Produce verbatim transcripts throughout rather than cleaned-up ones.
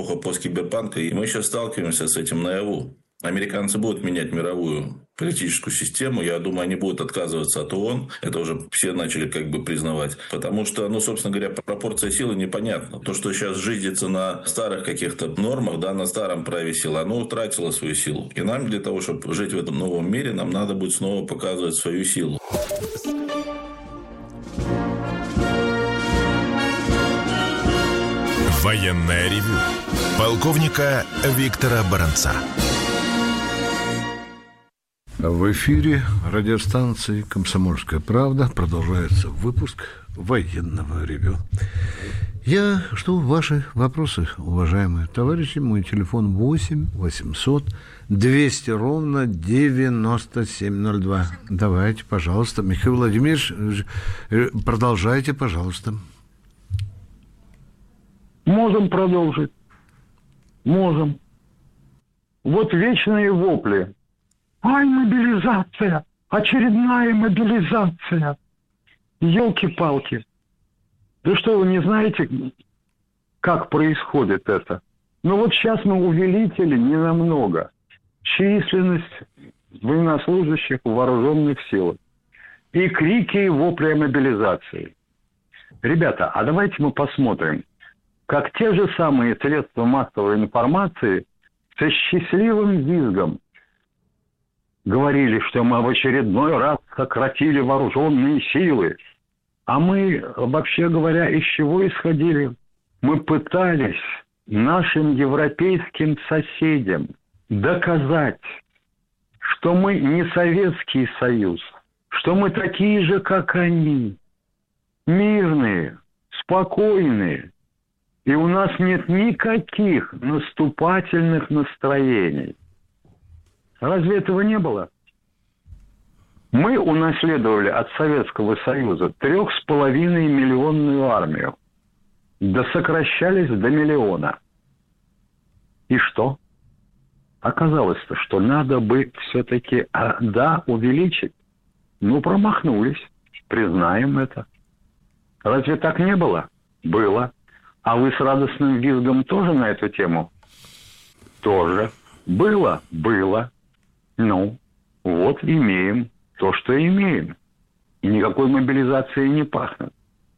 эпоха посткиберпанка, и мы сейчас сталкиваемся с этим наяву. Американцы будут менять мировую политическую систему. Я думаю, они будут отказываться от ООН. Это уже все начали как бы признавать. Потому что, ну, собственно говоря, пропорция силы непонятна. То, что сейчас жизнится на старых каких-то нормах, да, на старом праве силы, оно утратило свою силу. И нам для того, чтобы жить в этом новом мире, нам надо будет снова показывать свою силу. Военное ревю полковника Виктора Баранца. В эфире радиостанции «Комсомольская правда» продолжается выпуск военного ревю. Я жду ваши вопросы, уважаемые товарищи. Мой телефон восемь восемьсот двести ровно девяносто семь ноль два. Давайте, пожалуйста, Михаил Владимирович, продолжайте, пожалуйста. Можем продолжить. Можем. Вот вечные вопли. Ай, мобилизация! Очередная мобилизация! Ёлки-палки! Да что, вы не знаете, как происходит это? Ну вот сейчас мы увеличили ненамного численность военнослужащих в вооруженных силах. И крики, и вопли о мобилизации. Ребята, а давайте мы посмотрим, как те же самые средства массовой информации со счастливым визгом говорили, что мы в очередной раз сократили вооруженные силы. А мы, вообще говоря, из чего исходили? Мы пытались нашим европейским соседям доказать, что мы не Советский Союз, что мы такие же, как они, мирные, спокойные, и у нас нет никаких наступательных настроений. Разве этого не было? Мы унаследовали от Советского Союза трех с половиной миллионную армию. Да сокращались до миллиона. И что? Оказалось-то, что надо бы все-таки, а, да, увеличить. Ну, промахнулись. Признаем это. Разве так не было? Было. А вы с радостным визгом тоже на эту тему? Тоже. Было? Было. Ну, вот имеем то, что имеем. И никакой мобилизации не пахнет.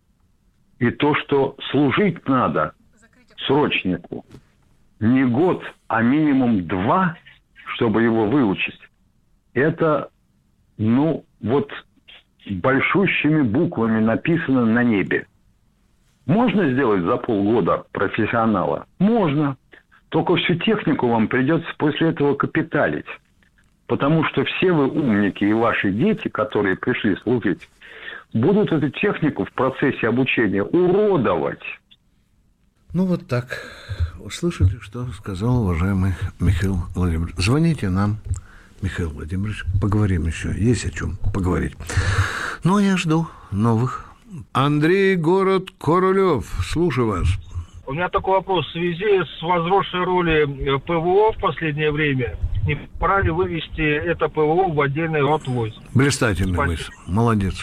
И то, что служить надо срочнику не год, а минимум два, чтобы его выучить, это, ну, вот большущими буквами написано на небе. Можно сделать за полгода профессионала? Можно. Только всю технику вам придется после этого капиталить. Потому что все вы умники и ваши дети, которые пришли служить, будут эту технику в процессе обучения уродовать. Ну, вот так. Услышали, что сказал уважаемый Михаил Владимирович. Звоните нам, Михаил Владимирович, поговорим еще. Есть о чем поговорить. Ну, а я жду новых. Андрей, город Королев. Слушаю вас. У меня такой вопрос. В связи с возросшей ролью ПВО в последнее время, не пора ли вывести это ПВО в отдельный род войск? Блистательный войск. Молодец.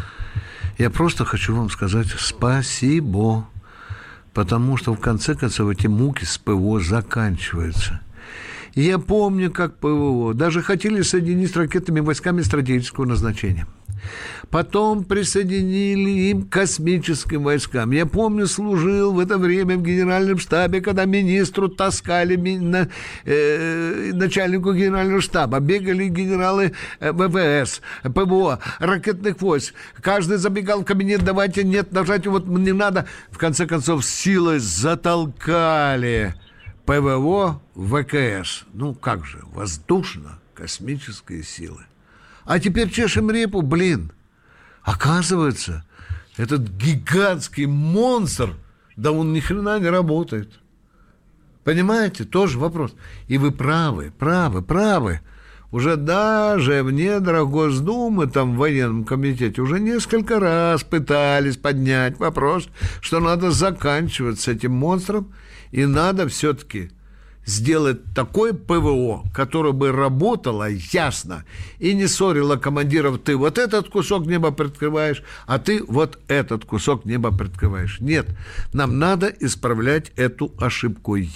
Я просто хочу вам сказать спасибо, потому что в конце концов эти муки с ПВО заканчиваются. И я помню, как ПВО даже хотели соединить с ракетными войсками стратегического назначения. Потом присоединили им к космическим войскам. Я помню, служил в это время в генеральном штабе, когда министру таскали на, э, начальнику генерального штаба, бегали генералы ВВС, ПВО, ракетных войск. Каждый забегал в кабинет, давайте, нет, нажать, вот не надо. В конце концов, силой затолкали ПВО в ВКС. Ну, как же, воздушно-космические силы. А теперь чешем репу, блин. Оказывается, этот гигантский монстр, да он ни хрена не работает. Понимаете? Тоже вопрос. И вы правы, правы, правы. Уже даже в недрах Госдумы, там в военном комитете, уже несколько раз пытались поднять вопрос, что надо заканчивать с этим монстром, и надо все-таки сделать такое ПВО, которое бы работало ясно и не ссорило командиров: ты вот этот кусок неба прикрываешь, а ты вот этот кусок неба прикрываешь. Нет, нам надо исправлять эту ошибку.